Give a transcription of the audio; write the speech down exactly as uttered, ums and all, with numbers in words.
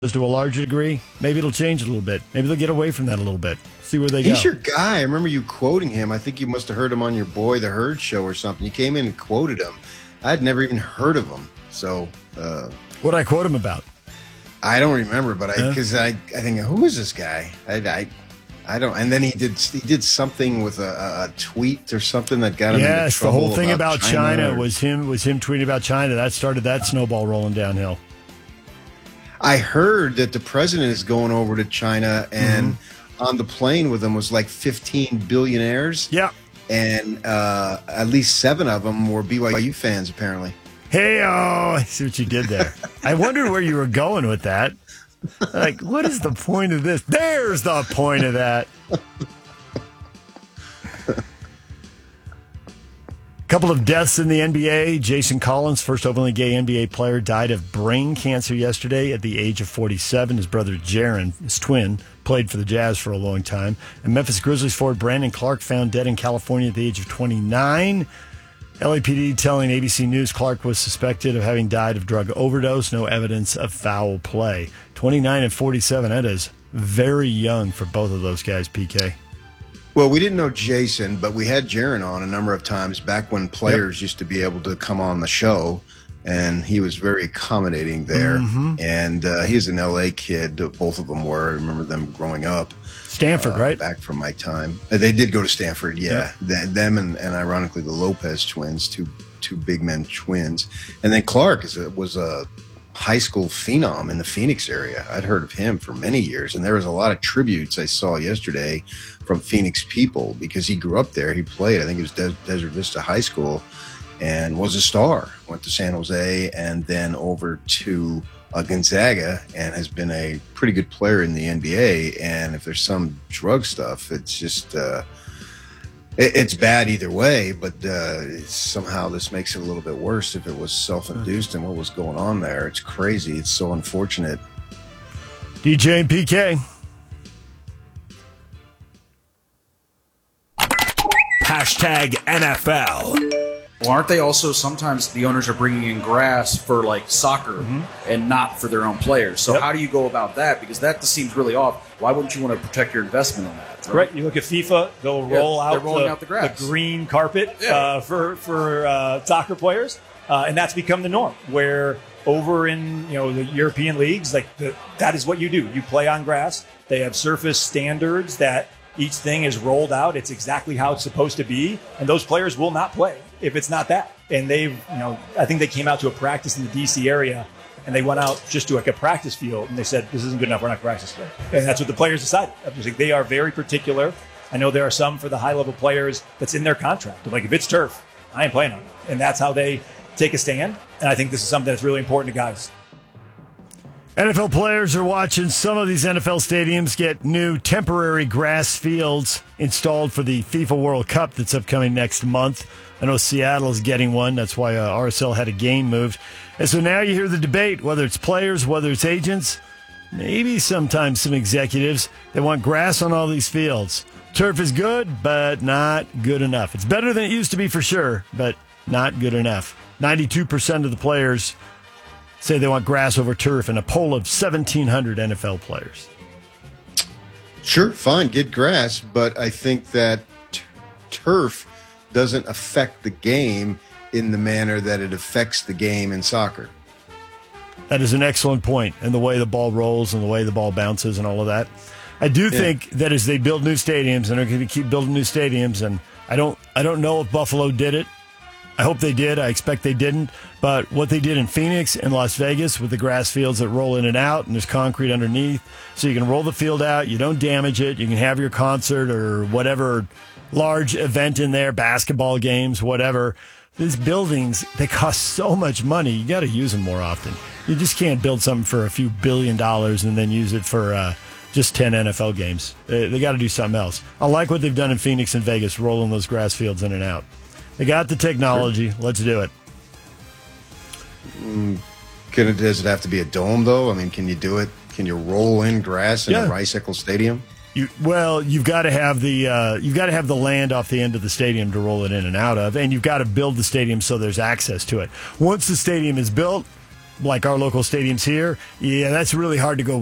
to a larger degree. Maybe it'll change a little bit. Maybe they'll get away from that a little bit. See where they He's go. your guy. I remember you quoting him. I think you must have heard him on your Boy the Herd show or something. You came in and quoted him. I'd never even heard of him. So, uh, what did I quote him about? I don't remember, but I because I, I think who is this guy? I, I I don't. And then he did he did something with a, a tweet or something that got him into Yes, the trouble. whole thing about, about China, China or, was him was him tweeting about China. That started that snowball rolling downhill. I heard that the president is going over to China, and mm-hmm. on the plane with him was like fifteen billionaires. Yeah. And uh, at least seven of them were B Y U fans, apparently. Hey, oh, I see what you did there. I wondered where you were going with that. Like, what is the point of this? There's the point of that. Couple of deaths in the N B A. Jason Collins, first openly gay N B A player, died of brain cancer yesterday at the age of forty-seven. His brother Jaren, his twin, played for the Jazz for a long time. And Memphis Grizzlies forward Brandon Clark found dead in California at the age of twenty-nine. L A P D telling A B C News Clark was suspected of having died of drug overdose. No evidence of foul play. twenty-nine and forty-seven, that is very young for both of those guys, P K. Well, we didn't know Jason, but we had Jaren on a number of times back when players yep. used to be able to come on the show, and he was very accommodating there. Mm-hmm. And uh, he's an L A kid. Both of them were. I remember them growing up. Stanford, uh, right? Back from my time. Uh, they did go to Stanford, yeah. Yep. Th- them and, and ironically the Lopez twins, two two big men twins. And then Clark is a, was a high school phenom in the Phoenix area. I'd heard of him for many years, and there was a lot of tributes I saw yesterday from Phoenix people because he grew up there. He played, I think it was Des- Desert Vista High School, and was a star. Went to San Jose and then over to uh, Gonzaga, and has been a pretty good player in the N B A. And if there's some drug stuff, it's just uh, it, it's bad either way. But uh, somehow this makes it a little bit worse if it was self-induced and what was going on there. It's crazy. It's so unfortunate. D J and P K. Hashtag N F L. Well, aren't they also sometimes the owners are bringing in grass for like soccer mm-hmm. and not for their own players? So yep. how do you go about that? Because that just seems really off. Why wouldn't you want to protect your investment in that? Right. right. You look at FIFA; they'll roll yeah, out, the, the, out the, grass. the green carpet yeah. uh, for for uh, soccer players, uh, and that's become the norm. Where over in you know the European leagues, like the, that is what you do. You play on grass. They have surface standards that each thing is rolled out. It's exactly how it's supposed to be, and those players will not play if it's not that. And they've, you know, I think they came out to a practice in the D C area, and they went out just to like a practice field, and they said, "This isn't good enough. We're not practicing." And that's what the players decided. They are very particular. I know there are some for the high-level players that's in their contract. Like, if it's turf, I ain't playing on it. And that's how they take a stand. And I think this is something that's really important to guys. N F L players are watching some of these N F L stadiums get new temporary grass fields installed for the FIFA World Cup that's upcoming next month. I know Seattle's getting one. That's why uh, R S L had a game moved. And so now you hear the debate, whether it's players, whether it's agents, maybe sometimes some executives, they want grass on all these fields. Turf is good, but not good enough. It's better than it used to be for sure, but not good enough. ninety-two percent of the players say they want grass over turf in a poll of seventeen hundred N F L players. Sure, fine, get grass, but I think that t- turf doesn't affect the game in the manner that it affects the game in soccer. That is an excellent point, and the way the ball rolls and the way the ball bounces and all of that. I do yeah. think that as they build new stadiums, and they're going to keep building new stadiums, and I don't, I don't know if Buffalo did it. I hope they did. I expect they didn't. But what they did in Phoenix and Las Vegas with the grass fields that roll in and out, and there's concrete underneath, so you can roll the field out, you don't damage it, you can have your concert or whatever large event in there, basketball games, whatever. These buildings, they cost so much money, you got to use them more often. You just can't build something for a few billion dollars and then use it for uh, just ten N F L games. They, they got to do something else. I like what they've done in Phoenix and Vegas, rolling those grass fields in and out. They got the technology. Let's do it. Mm, can it. Does it have to be a dome, though? I mean, can you do it? Can you roll in grass in yeah. a Rice-Eccles Stadium? You, well, you've got to have the uh, you've got to have the land off the end of the stadium to roll it in and out of, and you've got to build the stadium so there's access to it. Once the stadium is built, like our local stadiums here, yeah, that's really hard to go